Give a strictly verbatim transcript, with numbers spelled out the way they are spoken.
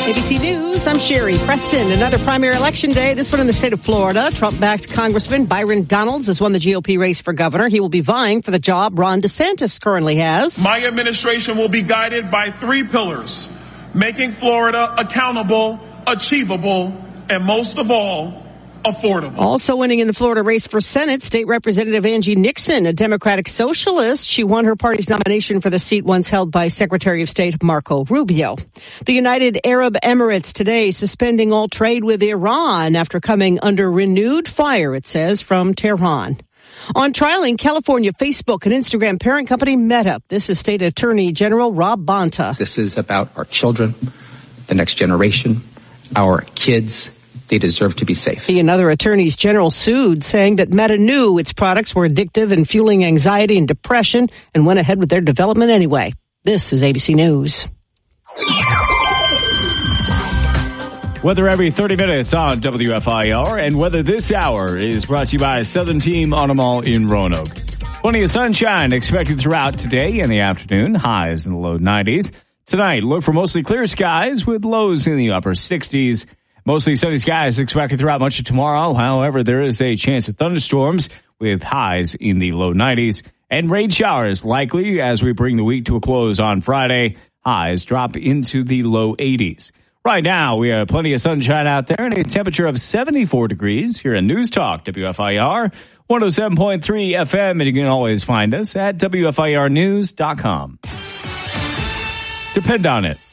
A B C News, I'm Sherry Preston. Another primary election day, this one in the state of Florida. Trump-backed Congressman Byron Donalds has won the G O P race for governor. He will be vying for the job Ron DeSantis currently has. My administration will be guided by three pillars: making Florida accountable, achievable, and most of all, affordable. Also winning in the Florida race for Senate, State Representative Angie Nixon, a Democratic socialist. She won her party's nomination for the seat once held by Secretary of State Marco Rubio. The United Arab Emirates today suspending all trade with Iran after coming under renewed fire, it says, from Tehran. On trial in California, Facebook and Instagram parent company Meta. This is State Attorney General Rob Bonta. This is about our children, the next generation, our kids. They deserve to be safe. He and other attorneys general sued, saying that Meta knew its products were addictive and fueling anxiety and depression and went ahead with their development anyway. This is A B C News. Weather every thirty minutes on W F I R, and weather this hour is brought to you by Southern Team Auto Mall in Roanoke. Plenty of sunshine expected throughout today and the afternoon, highs in the low nineties. Tonight, look for mostly clear skies with lows in the upper sixties. Mostly sunny skies expected throughout much of tomorrow. However, there is a chance of thunderstorms with highs in the low nineties. And rain showers likely as we bring the week to a close on Friday. Highs drop into the low eighties. Right now, we have plenty of sunshine out there and a temperature of seventy-four degrees here in News Talk W F I R one oh seven point three F M. And you can always find us at W F I R news dot com. Depend on it.